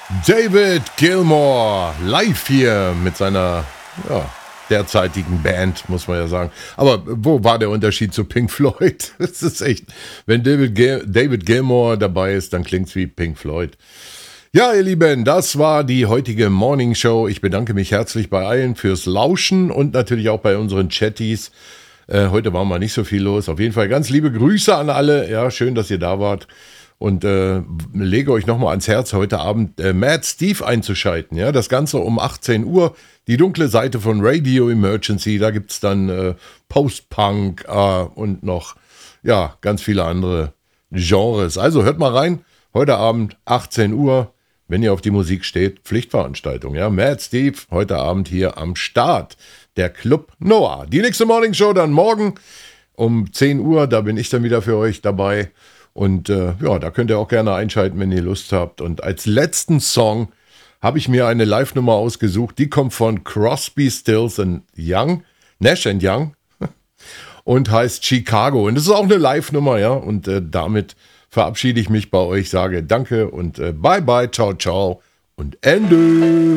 David Gilmour live hier mit seiner derzeitigen Band, muss man ja sagen. Aber wo war der Unterschied zu Pink Floyd? Das ist echt, wenn David Gilmour dabei ist, dann klingt's wie Pink Floyd. Ja, ihr Lieben, das war die heutige Morning Show. Ich bedanke mich herzlich bei allen fürs Lauschen und natürlich auch bei unseren Chatties. Heute war mal nicht so viel los. Auf jeden Fall ganz liebe Grüße an alle. Ja, schön, dass ihr da wart. Und lege euch nochmal ans Herz, heute Abend Mad Steve einzuschalten. Ja, das Ganze um 18 Uhr. Die dunkle Seite von Radio Emergency. Da gibt es dann Post-Punk und noch ganz viele andere Genres. Also hört mal rein. Heute Abend 18 Uhr. Wenn ihr auf die Musik steht, Pflichtveranstaltung. Ja, Mad Steve heute Abend hier am Start. Der Club Noah. Die nächste Morning Show dann morgen um 10 Uhr. Da bin ich dann wieder für euch dabei. Und da könnt ihr auch gerne einschalten, wenn ihr Lust habt. Und als letzten Song habe ich mir eine Live-Nummer ausgesucht. Die kommt von Crosby, Stills and Young, Nash and Young und heißt Chicago. Und das ist auch eine Live-Nummer, ja. Und damit verabschiede ich mich bei euch, sage Danke und bye bye, ciao, ciao und Ende.